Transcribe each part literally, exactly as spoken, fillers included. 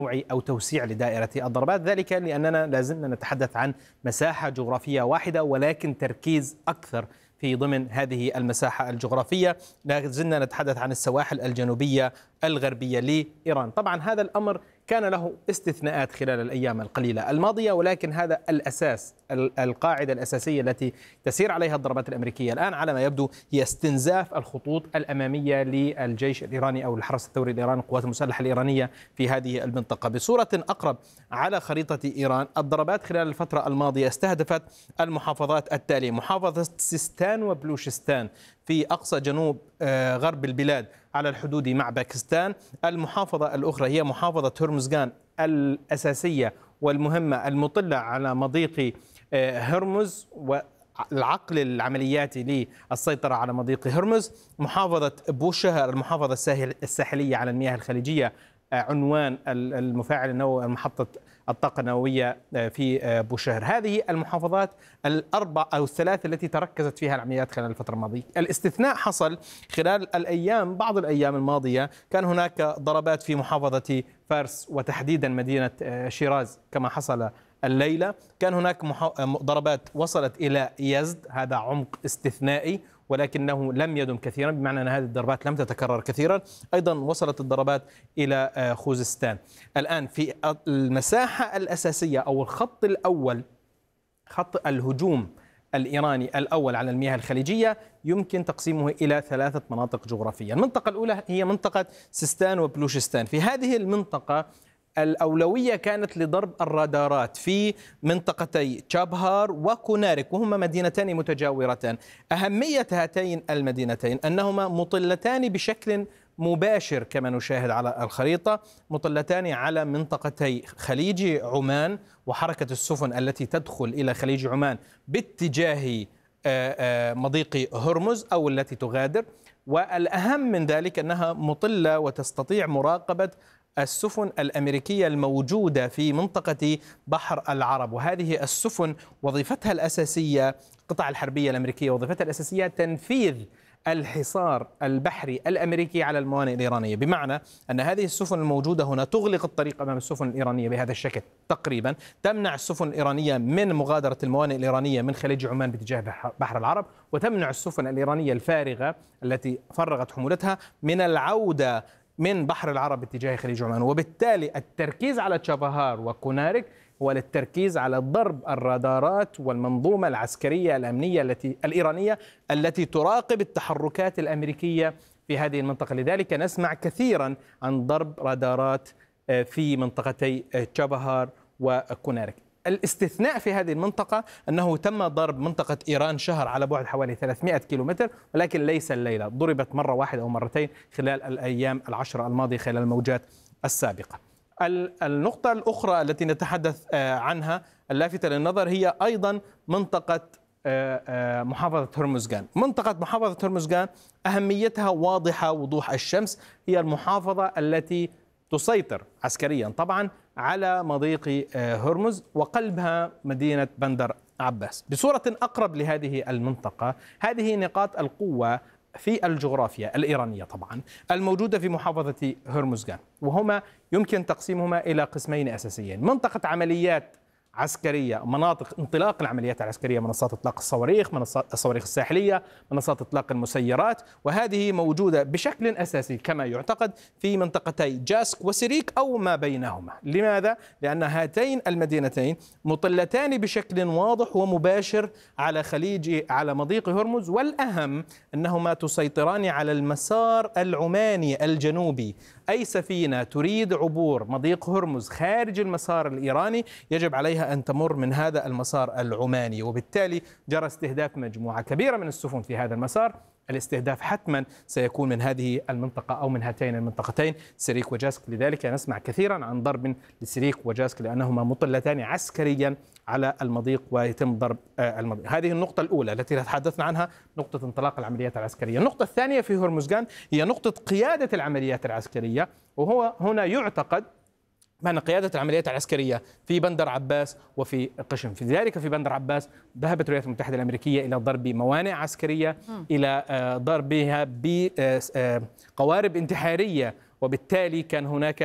أو توسيع لدائرة الضربات، ذلك لأننا لازلنا نتحدث عن مساحة جغرافية واحدة ولكن تركيز أكثر في ضمن هذه المساحة الجغرافية. لازلنا نتحدث عن السواحل الجنوبية الغربية لإيران. طبعا هذا الأمر كان له استثناءات خلال الأيام القليلة الماضية، ولكن هذا الأساس، القاعدة الأساسية التي تسير عليها الضربات الأمريكية الآن على ما يبدو هي استنزاف الخطوط الأمامية للجيش الإيراني أو الحرس الثوري الإيراني، القوات المسلحة الإيرانية في هذه المنطقة. بصورة أقرب على خريطة إيران، الضربات خلال الفترة الماضية استهدفت المحافظات التالية: محافظة سيستان وبلوشستان في أقصى جنوب غرب البلاد على الحدود مع باكستان. المحافظة الأخرى هي محافظة هرمزغان الأساسية والمهمة المطلة على مضيق هرمز والعقل العملياتي للسيطرة على مضيق هرمز. محافظة بوشهر المحافظة الساحلية على المياه الخليجية، عنوان المفاعل النووي محطة الطاقة النووية في بوشهر. هذه المحافظات الأربع أو الثلاث التي تركزت فيها العمليات خلال الفترة الماضية. الاستثناء حصل خلال الأيام بعض الأيام الماضية، كان هناك ضربات في محافظة فارس وتحديدا مدينة شيراز كما حصل الليلة. كان هناك ضربات وصلت إلى يزد، هذا عمق استثنائي ولكنه لم يدم كثيرا، بمعنى أن هذه الضربات لم تتكرر كثيرا. أيضا وصلت الضربات إلى خوزستان. الآن في المساحة الأساسية أو الخط الأول، خط الهجوم الإيراني الأول على المياه الخليجية، يمكن تقسيمه إلى ثلاثة مناطق جغرافية. المنطقة الأولى هي منطقة سيستان وبلوشستان. في هذه المنطقة الأولوية كانت لضرب الرادارات في منطقتي تشابهار وكونارك، وهما مدينتان متجاورتان. أهمية هاتين المدينتين أنهما مطلتان بشكل مباشر كما نشاهد على الخريطة، مطلتان على منطقتي خليج عمان وحركة السفن التي تدخل إلى خليج عمان باتجاه مضيق هرمز أو التي تغادر. والأهم من ذلك أنها مطلة وتستطيع مراقبة السفن الأمريكية الموجودة في منطقة بحر العرب. وهذه السفن وظيفتها الأساسية، القطع الحربية الأمريكية وظيفتها الأساسية تنفيذ الحصار البحري الأمريكي على الموانئ الإيرانية، بمعنى أن هذه السفن الموجودة هنا تغلق الطريق أمام السفن الإيرانية بهذا الشكل تقريبا، تمنع السفن الإيرانية من مغادرة الموانئ الإيرانية من خليج عمان باتجاه بحر العرب، وتمنع السفن الإيرانية الفارغة التي فرغت حمولتها من العودة من بحر العرب باتجاه خليج عمان. وبالتالي التركيز على تشابهار وكونارك هو للتركيز على ضرب الرادارات والمنظومة العسكرية الأمنية التي الإيرانية التي تراقب التحركات الأمريكية في هذه المنطقة. لذلك نسمع كثيرا عن ضرب رادارات في منطقتي تشابهار وكونارك. الاستثناء في هذه المنطقة أنه تم ضرب منطقة إيران شهر على بعد حوالي ثلاثمئة كيلومتر، ولكن ليس الليلة، ضربت مرة واحدة أو مرتين خلال الأيام العشرة الماضية خلال الموجات السابقة. النقطة الأخرى التي نتحدث عنها اللافتة للنظر هي أيضا منطقة محافظة هرمزغان. منطقة محافظة هرمزغان أهميتها واضحة وضوح الشمس، هي المحافظة التي تسيطر عسكريا طبعا على مضيق هرمز وقلبها مدينة بندر عباس. بصورة أقرب لهذه المنطقة، هذه نقاط القوة في الجغرافيا الإيرانية طبعا الموجودة في محافظة هرمزغان، وهما يمكن تقسيمهما إلى قسمين أساسيين: منطقة عمليات عسكرية، مناطق انطلاق العمليات العسكرية، منصات اطلاق الصواريخ، منصات الصواريخ الساحلية، منصات اطلاق المسيرات، وهذه موجودة بشكل اساسي كما يعتقد في منطقتي جاسك وسيريك او ما بينهما. لماذا؟ لان هاتين المدينتين مطلتان بشكل واضح ومباشر على خليج على مضيق هرمز، والاهم انهما تسيطران على المسار العماني الجنوبي. اي سفينة تريد عبور مضيق هرمز خارج المسار الايراني يجب عليها أن تمر من هذا المسار العماني، وبالتالي جرى استهداف مجموعة كبيرة من السفن في هذا المسار. الاستهداف حتما سيكون من هذه المنطقة أو من هاتين المنطقتين سيريك وجاسك. لذلك نسمع كثيرا عن ضرب لسيريك وجاسك لأنهما مطلتان عسكريا على المضيق ويتم ضرب المضيق. هذه النقطة الأولى التي تحدثنا عنها، نقطة انطلاق العمليات العسكرية. النقطة الثانية في هرمزغان هي نقطة قيادة العمليات العسكرية، وهو هنا يعتقد بأن قيادة العمليات العسكرية في بندر عباس وفي قشم. في ذلك في بندر عباس ذهبت الولايات المتحدة الأمريكية إلى ضرب موانئ عسكرية، إلى ضربها بقوارب انتحارية، وبالتالي كان هناك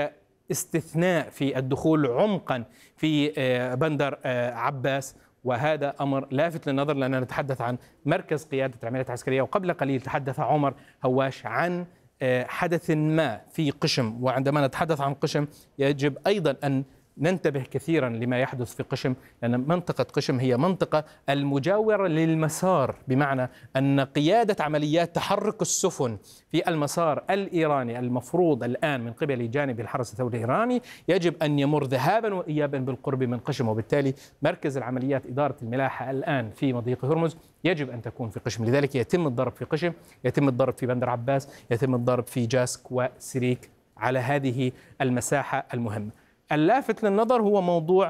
استثناء في الدخول عمقا في بندر عباس، وهذا أمر لافت للنظر لأننا نتحدث عن مركز قيادة العمليات العسكرية. وقبل قليل تحدث عمر هواش عن حدث ما في قشم، وعندما نتحدث عن قشم يجب أيضا أن ننتبه كثيرا لما يحدث في قشم، لأن منطقة قشم هي منطقة المجاورة للمسار، بمعنى أن قيادة عمليات تحرك السفن في المسار الإيراني المفروض الآن من قبل جانب الحرس الثوري الإيراني يجب أن يمر ذهابا وإيابا بالقرب من قشم، وبالتالي مركز العمليات إدارة الملاحة الآن في مضيق هرمز يجب أن تكون في قشم. لذلك يتم الضرب في قشم، يتم الضرب في بندر عباس، يتم الضرب في جاسك وسريك على هذه المساحة المهمة. اللافت للنظر هو موضوع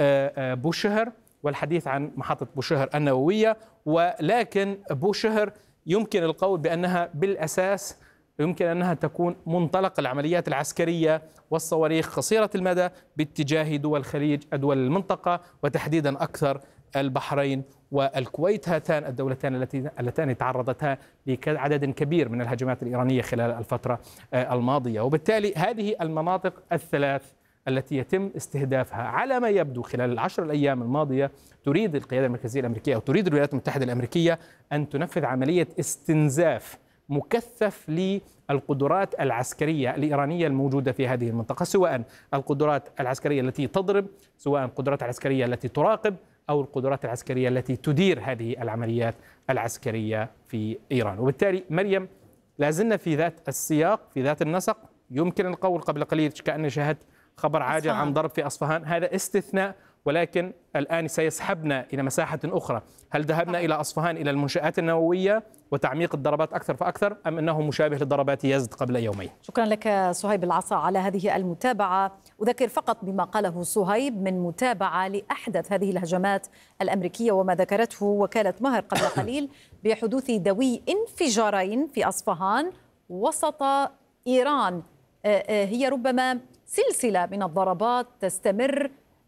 بوشهر والحديث عن محطة بوشهر النووية، ولكن بوشهر يمكن القول بأنها بالأساس يمكن أنها تكون منطلق العمليات العسكرية والصواريخ قصيرة المدى باتجاه دول الخليج، دول المنطقة، وتحديدا أكثر البحرين والكويت، هاتان الدولتان التي اللتان تعرضتا لعدد كبير من الهجمات الإيرانية خلال الفترة الماضية. وبالتالي هذه المناطق الثلاث التي يتم استهدافها على ما يبدو خلال العشر الأيام الماضية تريد القيادة المركزية الأمريكية أو تريد الولايات المتحدة الأمريكية أن تنفذ عملية استنزاف مكثف للقدرات العسكرية الإيرانية الموجودة في هذه المنطقة، سواء القدرات العسكرية التي تضرب، سواء القدرات العسكرية التي تراقب، أو القدرات العسكرية التي تدير هذه العمليات العسكرية في إيران. وبالتالي مريم لازلنا في ذات السياق، في ذات النسق. يمكن القول قبل قليل كأني شاهدت خبر عاجل عن ضرب في أصفهان، هذا استثناء، ولكن الآن سيسحبنا إلى مساحة أخرى. هل ذهبنا إلى أصفهان إلى المنشآت النووية وتعميق الضربات أكثر فأكثر، أم أنه مشابه لضربات يزد قبل يومين؟ شكرا لك صهيب العصا على هذه المتابعة. أذكر فقط بما قاله صهيب من متابعة لأحدث هذه الهجمات الأمريكية وما ذكرته وكالة مهر قبل قليل بحدوث دوي انفجارين في أصفهان وسط إيران. هي ربما سلسلة من الضربات تستمر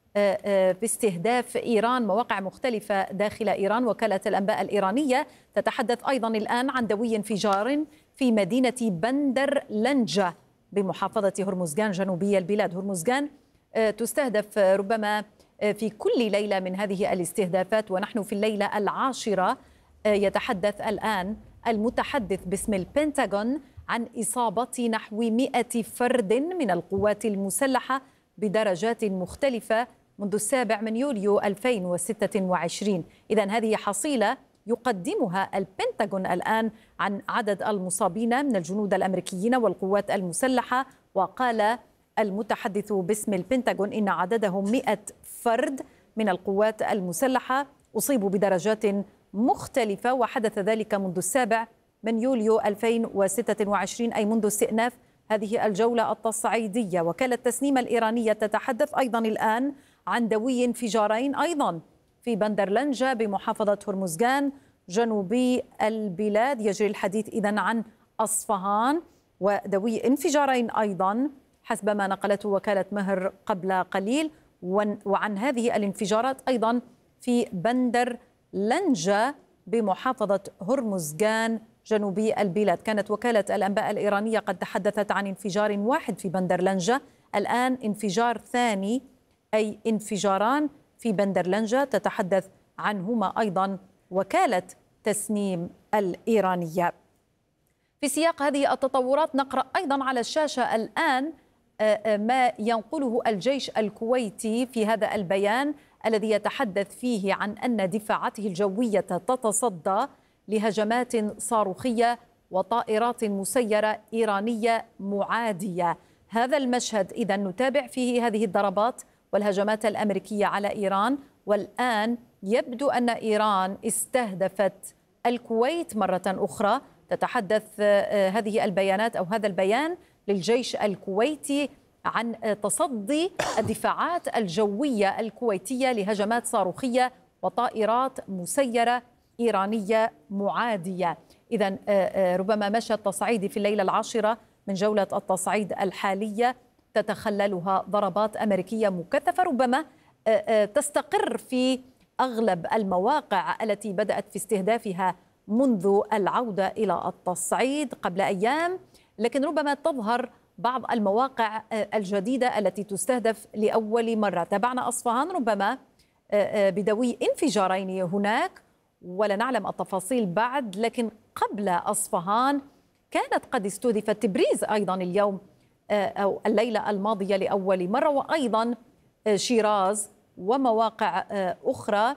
باستهداف إيران مواقع مختلفة داخل إيران. وكالة الأنباء الإيرانية تتحدث أيضا الآن عن دوي انفجار في مدينة بندر لنجة بمحافظة هرمزغان جنوبي البلاد. هرمزغان تستهدف ربما في كل ليلة من هذه الاستهدافات، ونحن في الليلة العاشرة. يتحدث الآن المتحدث باسم البنتاغون عن إصابة نحو مئة فرد من القوات المسلحة بدرجات مختلفة منذ السابع من يوليو ألفين وستة وعشرين. إذن هذه حصيلة يقدمها البنتاغون الآن عن عدد المصابين من الجنود الأمريكيين والقوات المسلحة. وقال المتحدث باسم البنتاغون إن عددهم مئة فرد من القوات المسلحة أصيبوا بدرجات مختلفة، وحدث ذلك منذ السابع من يوليو ألفين وستة وعشرين، أي منذ استئناف هذه الجولة التصعيدية. وكالة تسنيم الإيرانية تتحدث أيضا الآن عن دوي انفجارين أيضا في بندر لنجة بمحافظة هرمزغان جنوبي البلاد. يجري الحديث إذن عن أصفهان ودوي انفجارين أيضا حسب ما نقلته وكالة مهر قبل قليل، وعن هذه الانفجارات أيضا في بندر لنجة بمحافظة هرمزغان جنوبي البلاد. كانت وكالة الأنباء الإيرانية قد تحدثت عن انفجار واحد في بندر لنجة، الآن انفجار ثاني، أي انفجاران في بندر لنجة تتحدث عنهما أيضا وكالة تسنيم الإيرانية. في سياق هذه التطورات نقرأ أيضا على الشاشة الآن ما ينقله الجيش الكويتي في هذا البيان الذي يتحدث فيه عن أن دفاعاته الجوية تتصدى لهجمات صاروخية وطائرات مسيرة إيرانية معادية. هذا المشهد إذا نتابع فيه هذه الضربات والهجمات الأمريكية على إيران، والآن يبدو أن إيران استهدفت الكويت مرة أخرى. تتحدث هذه البيانات أو هذا البيان للجيش الكويتي عن تصدي الدفاعات الجوية الكويتية لهجمات صاروخية وطائرات مسيرة إيرانية معادية. إذن ربما مشهد تصعيدي في الليلة العاشرة من جولة التصعيد الحالية تتخللها ضربات أمريكية مكثفة ربما تستقر في أغلب المواقع التي بدأت في استهدافها منذ العودة إلى التصعيد قبل أيام، لكن ربما تظهر بعض المواقع الجديدة التي تستهدف لأول مرة. تابعنا أصفهان ربما بدوي انفجارين هناك ولا نعلم التفاصيل بعد، لكن قبل أصفهان كانت قد استهدفت تبريز أيضا اليوم أو الليلة الماضية لأول مرة، وأيضا شيراز ومواقع أخرى.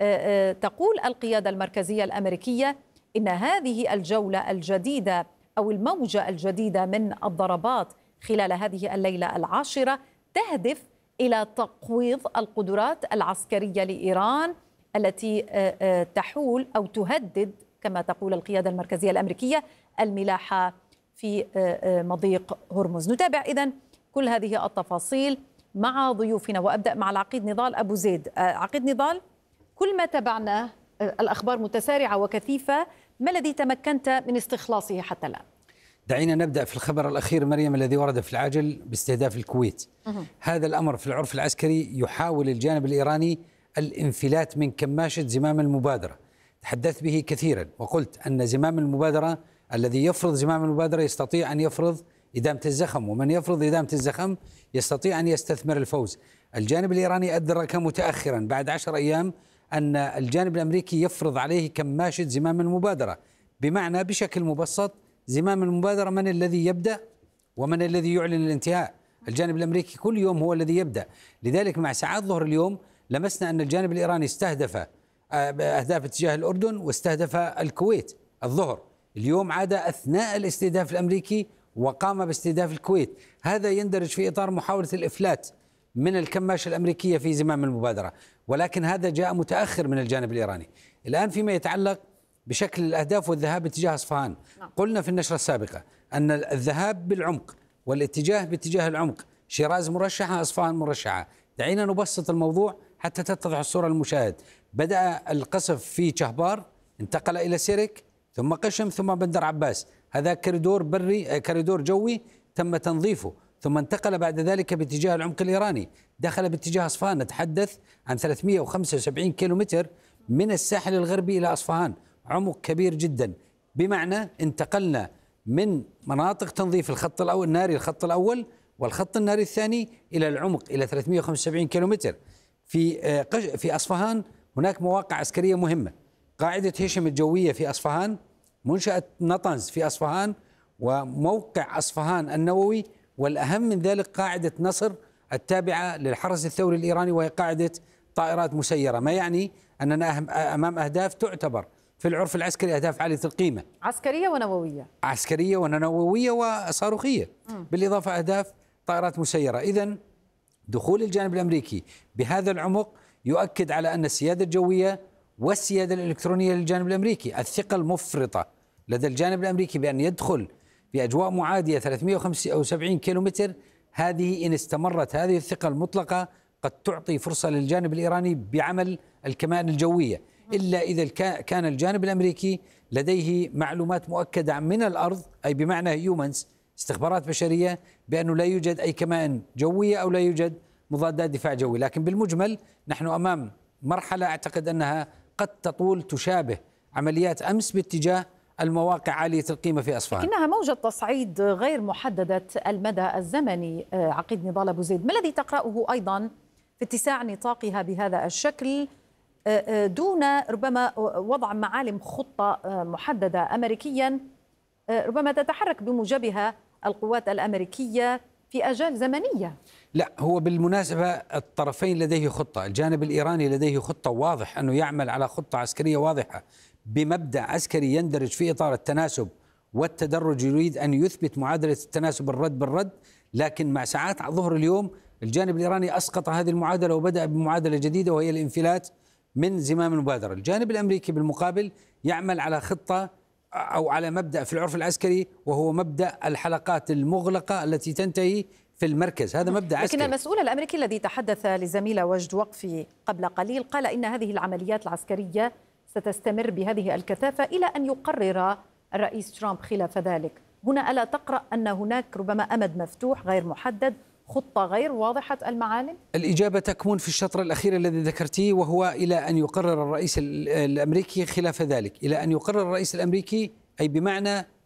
تقول القيادة المركزية الأمريكية إن هذه الجولة الجديدة أو الموجة الجديدة من الضربات خلال هذه الليلة العاشرة تهدف إلى تقويض القدرات العسكرية لإيران التي تحول أو تهدد كما تقول القيادة المركزية الأمريكية الملاحة في مضيق هرمز. نتابع إذن كل هذه التفاصيل مع ضيوفنا، وأبدأ مع العقيد نضال أبو زيد. عقيد نضال، كل ما تابعناه الأخبار متسارعة وكثيفة، ما الذي تمكنت من استخلاصه حتى الآن؟ دعينا نبدأ في الخبر الأخير مريم الذي ورد في العاجل باستهداف الكويت. أه. هذا الأمر في العرف العسكري يحاول الجانب الإيراني الانفلات من كماشة زمام المبادرة. تحدثت به كثيرا وقلت أن زمام المبادرة الذي يفرض زمام المبادرة يستطيع أن يفرض إدامة الزخم، ومن يفرض إدامة الزخم يستطيع أن يستثمر الفوز. الجانب الإيراني أدرك متأخرا بعد عشر أيام أن الجانب الأمريكي يفرض عليه كماشة زمام المبادرة، بمعنى بشكل مبسط زمام المبادرة من الذي يبدأ ومن الذي يعلن الانتهاء. الجانب الأمريكي كل يوم هو الذي يبدأ. لذلك مع ساعات ظهر اليوم لمسنا أن الجانب الإيراني استهدف أهداف اتجاه الأردن واستهدف الكويت الظهر. اليوم عاد أثناء الاستهداف الأمريكي وقام باستهداف الكويت. هذا يندرج في إطار محاولة الإفلات من الكماشة الأمريكية في زمام المبادرة، ولكن هذا جاء متأخر من الجانب الإيراني. الآن فيما يتعلق بشكل الأهداف والذهاب باتجاه أصفهان، قلنا في النشرة السابقة أن الذهاب بالعمق والاتجاه باتجاه العمق، شيراز مرشحة، أصفهان مرشحة. دعينا نبسط الموضوع حتى تتضح الصورة للمشاهد. بدأ القصف في شهبار، انتقل إلى سيرك، ثم قشم، ثم بندر عباس. هذا كوريدور بري كوريدور جوي تم تنظيفه، ثم انتقل بعد ذلك باتجاه العمق الإيراني، دخل باتجاه أصفهان. نتحدث عن ثلاثمئة وخمسة وسبعين كيلومتر من الساحل الغربي إلى أصفهان، عمق كبير جدا. بمعنى انتقلنا من مناطق تنظيف الخط الأول الناري الخط الأول والخط الناري الثاني إلى العمق إلى ثلاثمئة وخمسة وسبعين كيلومتر. في في أصفهان هناك مواقع عسكرية مهمة، قاعدة هشم الجوية في أصفهان، منشأة نطنز في أصفهان، وموقع أصفهان النووي، والأهم من ذلك قاعدة نصر التابعة للحرس الثوري الإيراني وهي قاعدة طائرات مسيرة. ما يعني أننا أمام أهداف تعتبر في العرف العسكري أهداف عالية القيمة، عسكرية ونووية عسكرية ونووية وصاروخية، بالإضافة أهداف طائرات مسيرة. إذن دخول الجانب الأمريكي بهذا العمق يؤكد على أن السيادة الجوية والسيادة الإلكترونية للجانب الأمريكي، الثقة المفرطة لدى الجانب الأمريكي بأن يدخل في أجواء معادية ثلاثمئة وخمسة وسبعين كيلومتر. هذه إن استمرت هذه الثقة المطلقة قد تعطي فرصة للجانب الإيراني بعمل الكمائن الجوية، إلا إذا كان الجانب الأمريكي لديه معلومات مؤكدة من الأرض، أي بمعنى هيومنز، استخبارات بشرية، بأنه لا يوجد أي كمائن جوية أو لا يوجد مضادات دفاع جوي. لكن بالمجمل نحن أمام مرحلة أعتقد أنها قد تطول تشابه عمليات أمس باتجاه المواقع عالية القيمة في أصفهان. لكنها موجة تصعيد غير محددة المدى الزمني. عقيد نضال أبو زيد، ما الذي تقرأه أيضا في اتساع نطاقها بهذا الشكل دون ربما وضع معالم خطة محددة أمريكيا ربما تتحرك بموجبها القوات الأمريكية في أجال زمنية؟ لا، هو بالمناسبة الطرفين لديه خطة. الجانب الإيراني لديه خطة واضح أنه يعمل على خطة عسكرية واضحة بمبدأ عسكري يندرج في إطار التناسب والتدرج، يريد أن يثبت معادلة التناسب الرد بالرد. لكن مع ساعات ظهر اليوم الجانب الإيراني أسقط هذه المعادلة وبدأ بمعادلة جديدة وهي الانفلات من زمام المبادرة. الجانب الأمريكي بالمقابل يعمل على خطة أو على مبدأ في العرف العسكري وهو مبدأ الحلقات المغلقة التي تنتهي في المركز. هذا مبدأ عسكري. لكن المسؤول الأمريكي الذي تحدث لزميلة وجد وقفي قبل قليل قال إن هذه العمليات العسكرية ستستمر بهذه الكثافة إلى أن يقرر الرئيس ترامب خلاف ذلك. هنا ألا تقرأ أن هناك ربما أمد مفتوح غير محدد، خطة غير واضحة المعالم؟ الإجابة تكمن في الشطر الأخير الذي ذكرتيه، وهو إلى أن يقرر الرئيس الأمريكي خلاف ذلك. إلى أن يقرر الرئيس الأمريكي أي بمعنى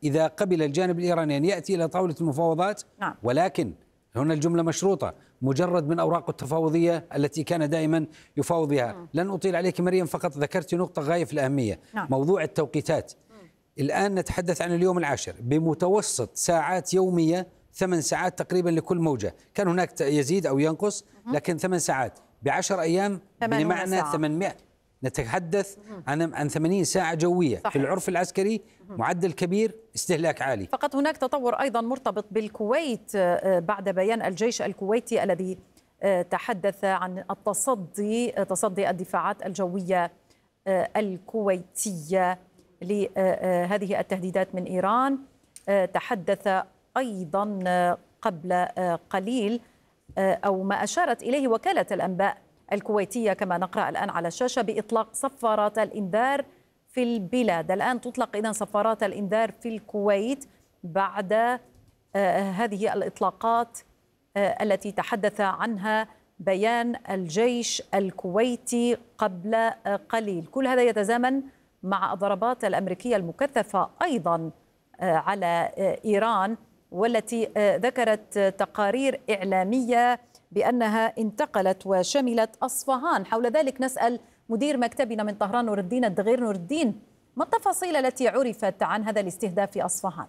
إذا قبل الجانب الإيراني أن يأتي إلى طاولة المفاوضات. نعم. ولكن هنا الجملة مشروطة، مجرد من أوراقه التفاوضية التي كان دائما يفاوض بها. م. لن أطيل عليك مريم، فقط ذكرت نقطة غاية في الأهمية. نعم. موضوع التوقيتات. م. الآن نتحدث عن اليوم العاشر بمتوسط ساعات يومية، ثمان ساعات تقريبا لكل موجة. كان هناك يزيد أو ينقص، لكن ثمان ساعات بعشر أيام بمعنى ثمانمائة. نتحدث عن عن ثمانين ساعة جوية. صحيح. في العرف العسكري معدل كبير، استهلاك عالي. فقط هناك تطور أيضا مرتبط بالكويت بعد بيان الجيش الكويتي الذي تحدث عن التصدي تصدي الدفاعات الجوية الكويتية لهذه التهديدات من إيران. تحدث أيضا قبل قليل أو ما أشارت إليه وكالة الأنباء الكويتية كما نقرأ الآن على الشاشة بإطلاق صفارات الإنذار في البلاد. الآن تطلق إذن صفارات الإنذار في الكويت بعد هذه الإطلاقات التي تحدث عنها بيان الجيش الكويتي قبل قليل. كل هذا يتزامن مع الضربات الأمريكية المكثفة أيضا على إيران، والتي ذكرت تقارير إعلامية بأنها انتقلت وشملت أصفهان. حول ذلك نسأل مدير مكتبنا من طهران نور الدين الدغير. نور الدين، ما التفاصيل التي عرفت عن هذا الاستهداف في أصفهان؟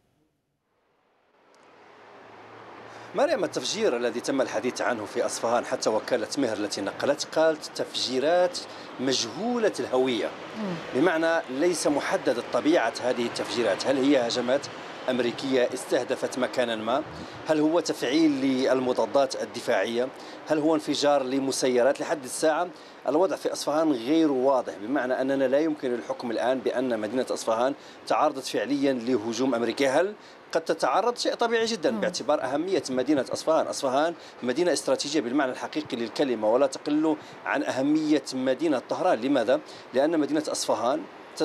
مريم، التفجير الذي تم الحديث عنه في أصفهان حتى وكالة مهر التي نقلت قالت تفجيرات مجهولة الهوية، بمعنى ليس محدد طبيعة هذه التفجيرات. هل هي هجمات أمريكية استهدفت مكانا ما؟ هل هو تفعيل للمضادات الدفاعية؟ هل هو انفجار لمسيرات؟ لحد الساعة الوضع في أصفهان غير واضح، بمعنى أننا لا يمكن الحكم الآن بأن مدينة أصفهان تعرضت فعليا لهجوم أمريكي. هل قد تتعرض؟ شيء طبيعي جدا م. باعتبار أهمية مدينة أصفهان. أصفهان مدينة استراتيجية بالمعنى الحقيقي للكلمة، ولا تقل عن أهمية مدينة طهران. لماذا؟ لأن مدينة أصفهان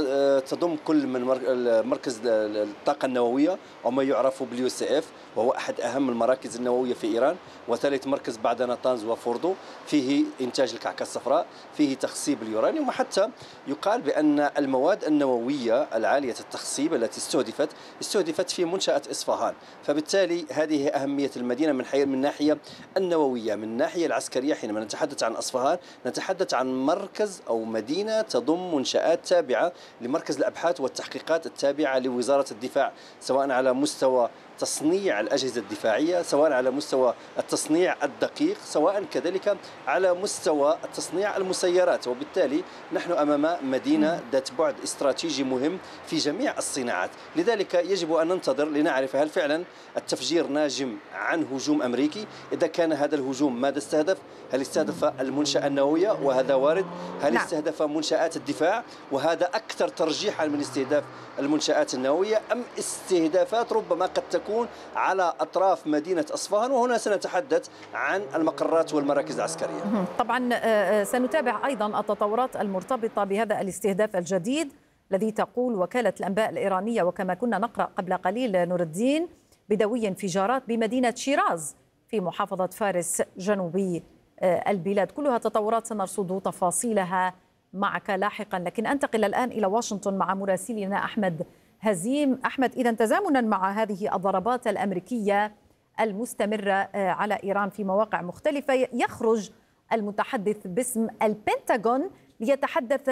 تضم كل من مركز الطاقة النووية وما يعرف باليو سي اف، وهو أحد أهم المراكز النووية في إيران، وثالث مركز بعد ناتانز وفوردو فيه إنتاج الكعكة الصفراء، فيه تخصيب اليورانيوم، وحتى يقال بأن المواد النووية العالية التخصيب التي استهدفت استهدفت في منشأة إصفهان. فبالتالي هذه أهمية المدينة من حيث من الناحية النووية. من الناحية العسكرية حينما نتحدث عن أصفهان نتحدث عن مركز أو مدينة تضم منشآت تابعة لمركز الأبحاث والتحقيقات التابعة لوزارة الدفاع، سواء على مستوى تصنيع الأجهزة الدفاعية، سواء على مستوى التصنيع الدقيق، سواء كذلك على مستوى تصنيع المسيرات. وبالتالي نحن أمام مدينة ذات بعد استراتيجي مهم في جميع الصناعات. لذلك يجب أن ننتظر لنعرف هل فعلا التفجير ناجم عن هجوم أمريكي. إذا كان هذا الهجوم ماذا استهدف؟ هل استهدف المنشأة النووية وهذا وارد؟ هل نعم. استهدف منشآت الدفاع وهذا أكثر ترجيحا من استهداف المنشآت النووية، أم استهدافات ربما قد تكون على أطراف مدينة أصفهان؟ وهنا سنتحدث عن المقرات والمراكز العسكرية. طبعا سنتابع أيضا التطورات المرتبطة بهذا الاستهداف الجديد الذي تقول وكالة الأنباء الإيرانية، وكما كنا نقرأ قبل قليل نور الدين، بدوي انفجارات بمدينة شيراز في محافظة فارس جنوبي البلاد. كلها تطورات سنرصد تفاصيلها معك لاحقا، لكن أنتقل الآن إلى واشنطن مع مراسلنا أحمد هزيم. أحمد، إذا تزامنا مع هذه الضربات الأمريكية المستمرة على إيران في مواقع مختلفة، يخرج المتحدث باسم البنتاغون ليتحدث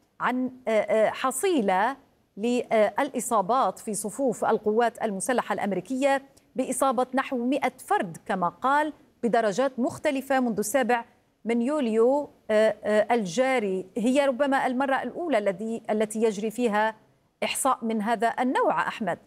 عن حصيلة للإصابات في صفوف القوات المسلحة الأمريكية بإصابة نحو مئة فرد كما قال بدرجات مختلفة منذ السابع من يوليو الجاري. هي ربما المرة الأولى الذي التي يجري فيها إحصاء من هذا النوع. أحمد.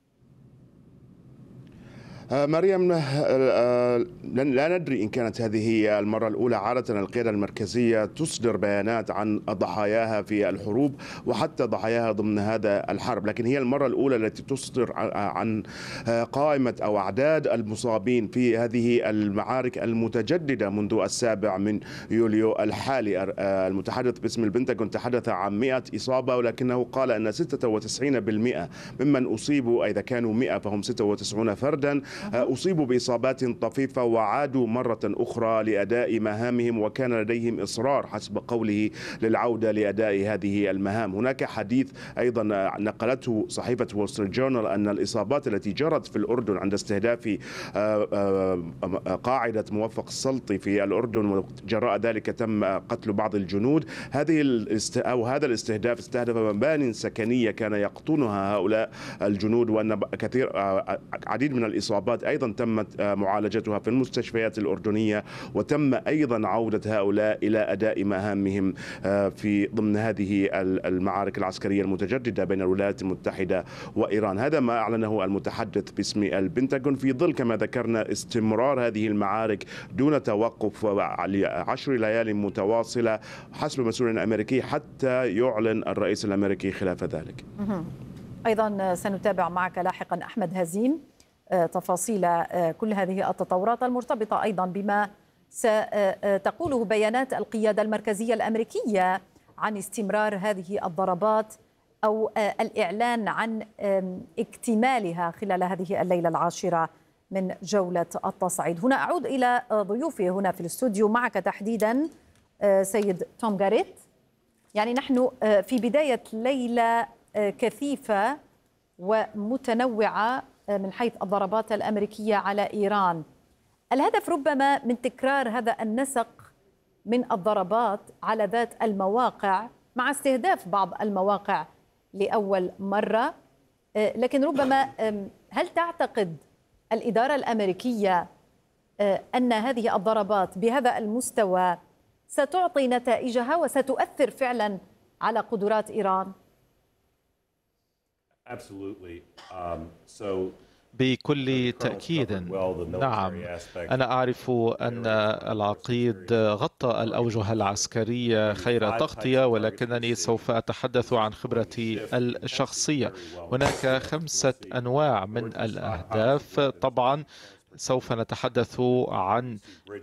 مريم، لا ندري إن كانت هذه هي المرة الأولى. عادة القيادة المركزية تصدر بيانات عن ضحاياها في الحروب وحتى ضحاياها ضمن هذا الحرب، لكن هي المرة الأولى التي تصدر عن قائمة أو أعداد المصابين في هذه المعارك المتجددة منذ السابع من يوليو الحالي. المتحدث باسم البنتاغون تحدث عن مئة إصابة، ولكنه قال أن ستة وتسعين بالمئة ممن أصيبوا، إذا كانوا مئة فهم ستة وتسعين فردا، أصيبوا بإصابات طفيفة وعادوا مرة أخرى لأداء مهامهم، وكان لديهم إصرار حسب قوله للعودة لأداء هذه المهام. هناك حديث أيضا نقلته صحيفة وول ستريت جورنال أن الإصابات التي جرت في الأردن عند استهداف قاعدة موفق السلطي في الأردن وجراء ذلك تم قتل بعض الجنود، هذه الاست... أو هذا الاستهداف استهدف مبانٍ سكنية كان يقطنها هؤلاء الجنود، وأن كثير عديد من الإصابات أيضا تمت معالجتها في المستشفيات الأردنية، وتم أيضا عودة هؤلاء إلى أداء مهامهم في ضمن هذه المعارك العسكرية المتجددة بين الولايات المتحدة وإيران. هذا ما أعلنه المتحدث باسم البنتاغون في ظل كما ذكرنا استمرار هذه المعارك دون توقف عشر ليال متواصلة حسب مسؤول أمريكي حتى يعلن الرئيس الأمريكي خلاف ذلك. أيضا سنتابع معك لاحقا أحمد هزيم تفاصيل كل هذه التطورات المرتبطة أيضا بما ستقوله بيانات القيادة المركزية الأمريكية عن استمرار هذه الضربات أو الإعلان عن اكتمالها خلال هذه الليلة العاشرة من جولة التصعيد. هنا أعود إلى ضيوفي هنا في الاستوديو، معك تحديدا سيد توم غاريت. يعني نحن في بداية ليلة كثيفة ومتنوعة من حيث الضربات الأمريكية على إيران. الهدف ربما من تكرار هذا النسق من الضربات على ذات المواقع مع استهداف بعض المواقع لأول مرة، لكن ربما هل تعتقد الإدارة الأمريكية أن هذه الضربات بهذا المستوى ستعطي نتائجها وستؤثر فعلا على قدرات إيران؟ بكل تأكيد نعم. أنا أعرف أن العقيد غطى الأوجه العسكرية خير تغطية، ولكنني سوف أتحدث عن خبرتي الشخصية. هناك خمسة أنواع من الأهداف. طبعا سوف نتحدث عن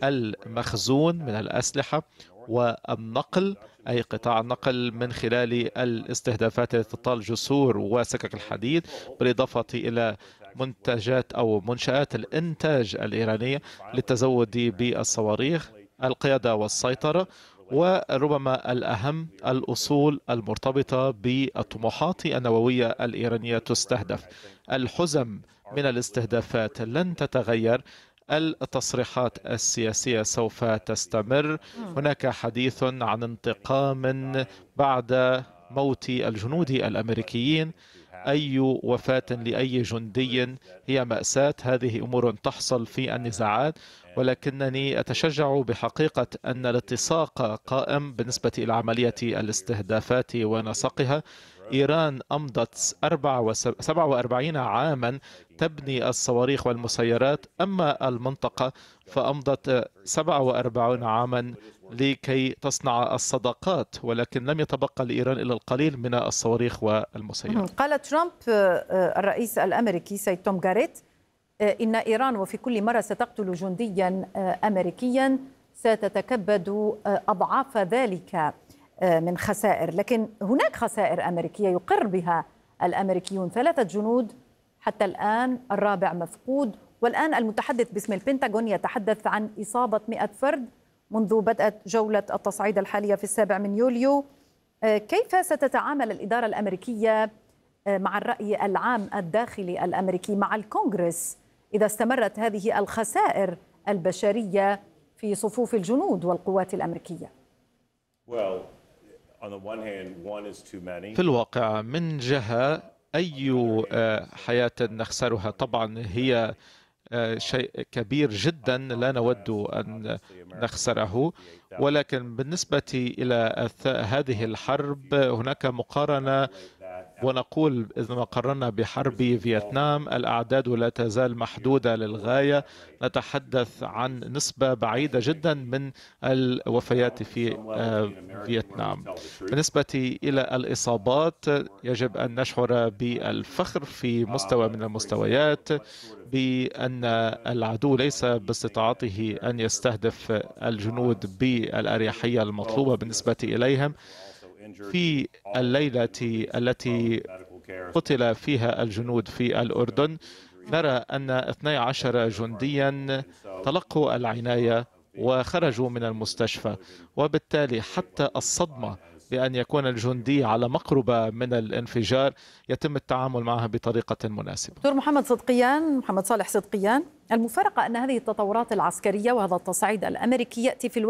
المخزون من الأسلحة والنقل، أي قطاع النقل من خلال الاستهدافات التي تطال جسور وسكك الحديد، بالإضافة إلى منتجات أو منشآت الإنتاج الإيرانية للتزود بالصواريخ، القيادة والسيطرة، وربما الأهم الأصول المرتبطة بالطموحات النووية الإيرانية تستهدف. الحزم من الاستهدافات لن تتغير، التصريحات السياسية سوف تستمر. هناك حديث عن انتقام بعد موت الجنود الأمريكيين. أي وفاة لأي جندي هي مأساة، هذه أمور تحصل في النزاعات، ولكنني أتشجع بحقيقة أن الاتساق قائم بالنسبة إلى عملية الاستهدافات ونسقها. إيران أمضت سبعة وأربعين عاما تبني الصواريخ والمسيرات، أما المنطقة فأمضت سبعة وأربعين عاما لكي تصنع الصداقات، ولكن لم يتبقى لإيران إلا القليل من الصواريخ والمسيرات. قال ترامب الرئيس الأمريكي سيد توم غاريت إن إيران وفي كل مرة ستقتل جنديا أمريكيا ستتكبد أضعاف ذلك من خسائر، لكن هناك خسائر أمريكية يقر بها الأمريكيون، ثلاثة جنود حتى الآن، الرابع مفقود، والآن المتحدث باسم البنتاغون يتحدث عن إصابة مئة فرد منذ بدأت جولة التصعيد الحالية في السابع من يوليو. كيف ستتعامل الإدارة الأمريكية مع الرأي العام الداخلي الأمريكي، مع الكونغرس، إذا استمرت هذه الخسائر البشرية في صفوف الجنود والقوات الأمريكية؟ في الواقع من جهة أي حياة نخسرها طبعا هي شيء كبير جدا لا نود أن نخسره، ولكن بالنسبة إلى هذه الحرب هناك مقارنة، ونقول إذا ما قارنا بحرب فيتنام الأعداد لا تزال محدودة للغاية. نتحدث عن نسبة بعيدة جدا من الوفيات في فيتنام. بالنسبة إلى الإصابات يجب أن نشعر بالفخر في مستوى من المستويات بأن العدو ليس باستطاعته أن يستهدف الجنود بالأريحية المطلوبة بالنسبة إليهم. في الليلة التي قتل فيها الجنود في الأردن نرى أن اثني عشر جنديا تلقوا العناية وخرجوا من المستشفى، وبالتالي حتى الصدمة بأن يكون الجندي على مقربة من الانفجار يتم التعامل معها بطريقة مناسبة. دكتور محمد صدقيان، محمد صالح صدقيان، المفارقة أن هذه التطورات العسكرية وهذا التصعيد الأمريكي يأتي في الوقت